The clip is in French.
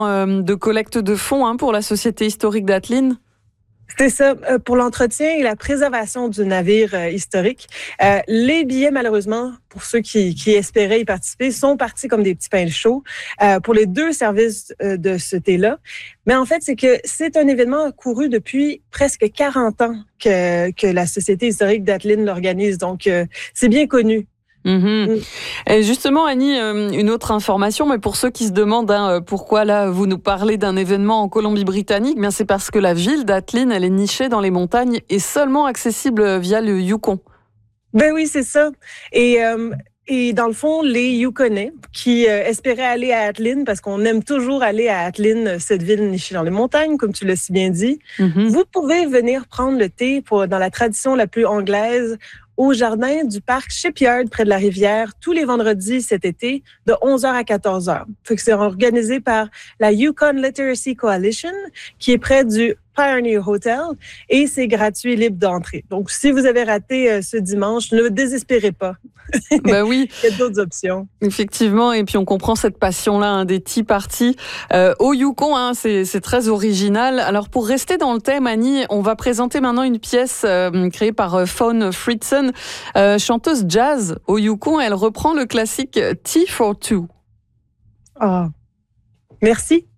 de collecte de fonds pour la Société historique d'Adeline. C'est ça, pour l'entretien et la préservation du navire historique. Les billets, malheureusement, pour ceux qui espéraient y participer, sont partis comme des petits pains chauds pour les 2 services de ce thé-là. Mais en fait, c'est que c'est un événement couru depuis presque 40 ans que la Société historique d'Adeline l'organise. Donc, c'est bien connu. Et justement, Annie, une autre information, mais pour ceux qui se demandent pourquoi là vous nous parlez d'un événement en Colombie-Britannique, bien c'est parce que la ville d'Adeline, elle est nichée dans les montagnes et seulement accessible via le Yukon. Ben oui, c'est ça. Et dans le fond, les Yukonais qui espéraient aller à Adeline, parce qu'on aime toujours aller à Adeline, cette ville nichée dans les montagnes, comme tu l'as si bien dit, vous pouvez venir prendre le thé dans la tradition la plus anglaise au jardin du parc Shipyard près de la rivière tous les vendredis cet été de 11h à 14h. C'est organisé par la Yukon Literacy Coalition qui est près du Pioneer Hotel et c'est gratuit et libre d'entrée. Donc, si vous avez raté ce dimanche, ne désespérez pas. Ben oui. Il y a d'autres options. Effectivement, et puis on comprend cette passion-là des tea parties au Yukon, c'est très original. Alors pour rester dans le thème, Annie, on va présenter maintenant une pièce créée par Fawn Fritzen, chanteuse jazz au Yukon. Elle reprend le classique Tea for Two. Ah, merci.